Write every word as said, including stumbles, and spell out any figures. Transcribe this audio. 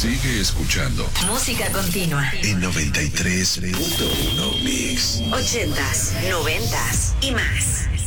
Sigue escuchando. Música continua. En noventa y tres punto uno Mix. Ochentas, noventas y más.